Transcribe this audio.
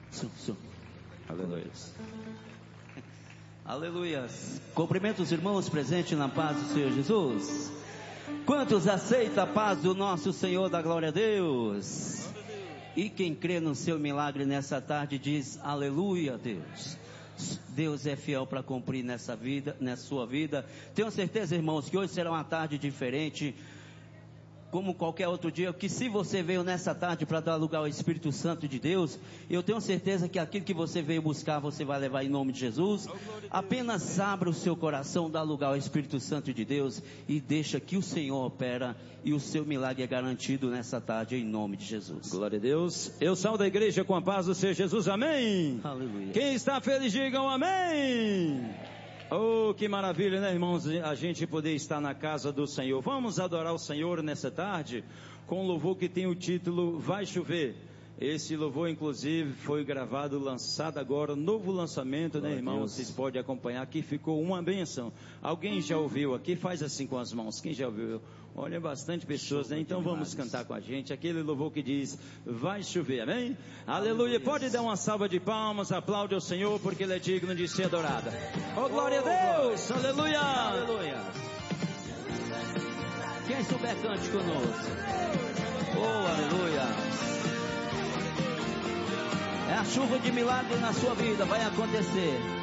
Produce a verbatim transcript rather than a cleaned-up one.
Sum, sum. Aleluia. Aleluias. Cumprimento os irmãos presentes na paz do Senhor Jesus. Quantos aceitam a paz do nosso Senhor, da glória a Deus? E quem crê no seu milagre nessa tarde diz aleluia a Deus. Deus é fiel para cumprir nessa vida, nessa sua vida. Tenho certeza, irmãos, que hoje será uma tarde diferente, como qualquer outro dia, que se você veio nessa tarde para dar lugar ao Espírito Santo de Deus, eu tenho certeza que aquilo que você veio buscar, você vai levar em nome de Jesus. Apenas abra o seu coração, dá lugar ao Espírito Santo de Deus e deixa que o Senhor opera e o seu milagre é garantido nessa tarde em nome de Jesus. Glória a Deus. Eu saúdo a igreja com a paz do Senhor Jesus, amém. Aleluia. Quem está feliz, digam amém. Oh, que maravilha, né, irmãos, a gente poder estar na casa do Senhor. Vamos adorar o Senhor nessa tarde com um louvor que tem o título Vai Chover. Esse louvor, inclusive, foi gravado, lançado agora, novo lançamento, né, irmãos? Vocês podem acompanhar aqui, ficou uma bênção. Alguém já ouviu aqui? Faz assim com as mãos. Quem já ouviu? Olha, bastante pessoas, né? Então vamos cantar com a gente aquele louvor que diz vai chover, amém? Aleluia. Pode dar uma salva de palmas, aplaude ao Senhor, porque Ele é digno de ser adorado. Oh, glória a Deus! Aleluia! Aleluia. Quem souber, cante conosco. Oh, aleluia. É a chuva de milagre na sua vida, vai acontecer.